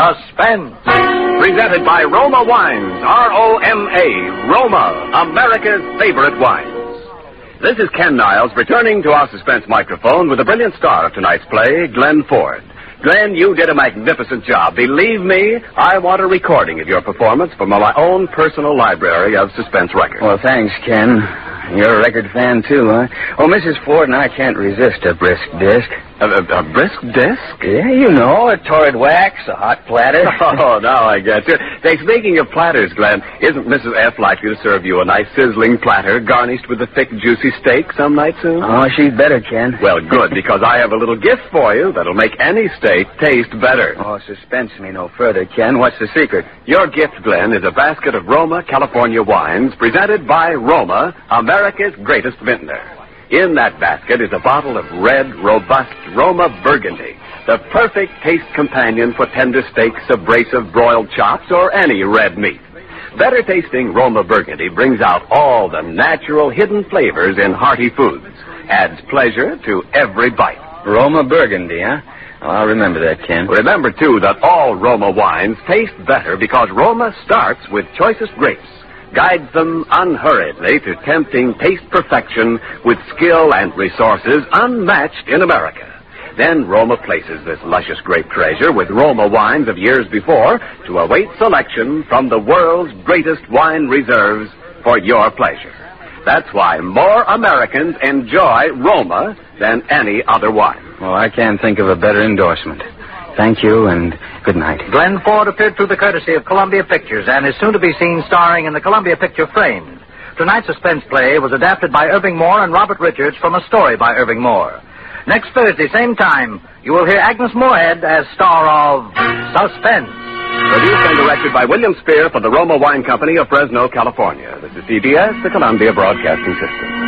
Suspense. Presented by Roma Wines, R-O-M-A, Roma, America's favorite wines. This is Ken Niles returning to our suspense microphone with the brilliant star of tonight's play, Glenn Ford. Glenn, you did a magnificent job. Believe me, I want a recording of your performance for my own personal library of suspense records. Well, thanks, Ken. You're a record fan, too, huh? Oh, Mrs. Ford and I can't resist a brisk disc. A brisk disc? Yeah, you know, a torrid wax, a hot platter. Oh, now I get you. Say, speaking of platters, Glenn, isn't Mrs. F. likely to serve you a nice sizzling platter garnished with a thick, juicy steak some night soon? Oh, she's better, Ken. Well, good, because I have a little gift for you that'll make any steak taste better. Oh, suspense me no further, Ken. What's the secret? Your gift, Glenn, is a basket of Roma, California wines presented by Roma, America's greatest vintner. In that basket is a bottle of red, robust Roma Burgundy, the perfect taste companion for tender steaks, abrasive broiled chops, or any red meat. Better tasting Roma Burgundy brings out all the natural hidden flavors in hearty foods, adds pleasure to every bite. Roma Burgundy, huh? Oh, I'll remember that, Ken. Remember, too, that all Roma wines taste better because Roma starts with choicest grapes, guides them unhurriedly to tempting taste perfection with skill and resources unmatched in America. Then Roma places this luscious grape treasure with Roma wines of years before to await selection from the world's greatest wine reserves for your pleasure. That's why more Americans enjoy Roma than any other wine. Well, I can't think of a better endorsement. Thank you, and good night. Glenn Ford appeared through the courtesy of Columbia Pictures and is soon to be seen starring in the Columbia picture Framed. Tonight's suspense play was adapted by Irving Moore and Robert Richards from a story by Irving Moore. Next Thursday, same time, you will hear Agnes Moorehead as star of Suspense. Produced and directed by William Spear for the Roma Wine Company of Fresno, California. This is CBS, the Columbia Broadcasting System.